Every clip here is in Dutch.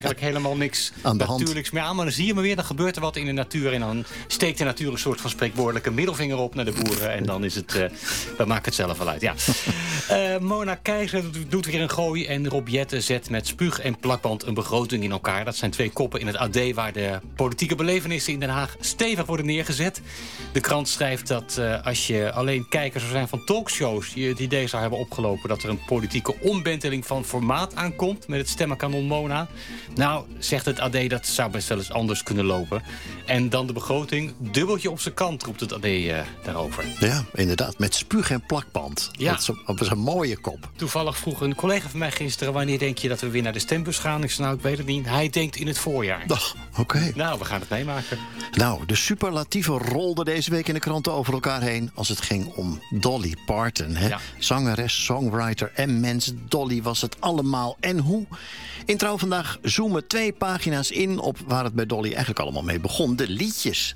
eigenlijk helemaal niks aan de hand. natuurlijks meer aan. Maar dan zie je maar weer, dan gebeurt er wat in de natuur. En dan steekt de natuur een soort van spreekwoordelijke middelvinger op naar de boeren. En dan is het, we maken het zelf wel uit. Ja. Mona Keijzer doet weer een gooi. En Rob Jetten zet met spuug en plakband een begroting in elkaar. Dat zijn 2 koppen in het AD waar de politieke belevenissen in Den Haag stevig worden neergezet. De krant schrijft dat als je alleen kijker zou zijn van talkshows, je het idee zou hebben opgelopen dat er een politieke omwenteling van formaat aankomt met het stemmenkanon Mona. Nou, zegt het AD, dat zou best wel eens anders kunnen lopen. En dan de begroting, dubbeltje op zijn kant, roept het AD daarover. Ja, inderdaad, met spuug en plakband. Ja. Dat is een mooie kop. Toevallig vroeg een collega van mij gisteren, wanneer denk je dat we weer naar de stembus gaan? Ik zei, nou, ik weet het niet. Hij denkt in het voorjaar. Oké. Nou, we gaan het meemaken. Nou, de superlatieven rolden deze week in de kranten over elkaar heen als het ging om Dolly Parton. Hè? Ja. Zangeres, songwriter en mens. Dolly was het allemaal. En hoe? In Trouw vandaag zoomen 2 pagina's in op waar het bij Dolly eigenlijk allemaal mee begon. De liedjes.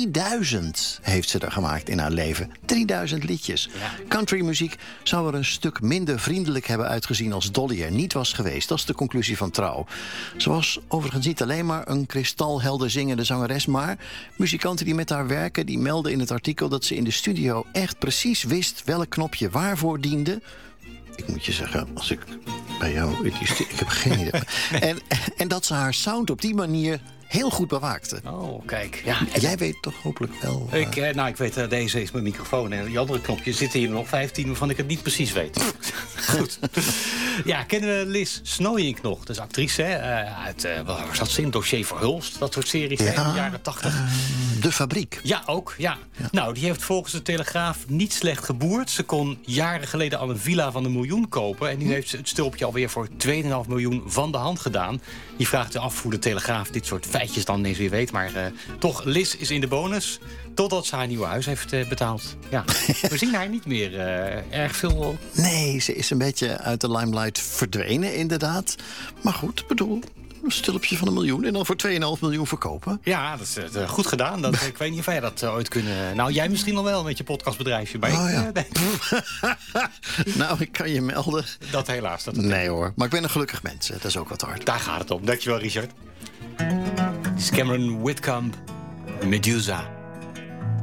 3000 heeft ze er gemaakt in haar leven. 3000 liedjes. Ja. Countrymuziek zou er een stuk minder vriendelijk hebben uitgezien als Dolly er niet was geweest. Dat is de conclusie van Trouw. Ze was overigens niet alleen maar een kristalhelder zingende zangeres, maar muzikanten die met haar werken, die melden in het artikel dat ze in de studio echt precies wist welk knopje waarvoor diende. Ik moet je zeggen, als ik bij jou... Ik heb geen idee. En dat ze haar sound op die manier heel goed bewaakte. Oh, kijk. Ja, Jij weet toch hopelijk wel... Ik weet, deze is mijn microfoon. En die andere knopjes zitten hier nog 15... waarvan ik het niet precies weet. Goed. Ja, kennen we Liz Snooyink nog? Dat is actrice, hè? Uit, waar zat ze in? Dossier Verhulst. Dat soort series in de jaren 80. De Fabriek. Ja, ook. Ja. Nou, die heeft volgens de Telegraaf niet slecht geboerd. Ze kon jaren geleden al een villa van $1 miljoen kopen. En nu heeft ze het stulpje alweer voor $2,5 miljoen van de hand gedaan. Je vraagt je af hoe de Telegraaf dit soort feitjes dan ineens weer weet. Maar toch, Liz is in de bonus. Totdat ze haar nieuwe huis heeft betaald. Ja. We zien haar niet meer erg veel. Nee, ze is een beetje uit de limelight verdwenen, inderdaad. Maar goed, bedoel, een stulpje van $1 miljoen en dan voor $2,5 miljoen verkopen. Ja, dat is goed gedaan. Ik weet niet of wij dat ooit kunnen. Nou, jij misschien nog wel met je podcastbedrijfje. Maar nee. Nou, ik kan je melden. Dat helaas. Nee hoor, maar ik ben een gelukkig mens. Dat is ook wat hard. Daar gaat het om. Dankjewel, Richard. Dit is Cameron Whitcomb, Medusa.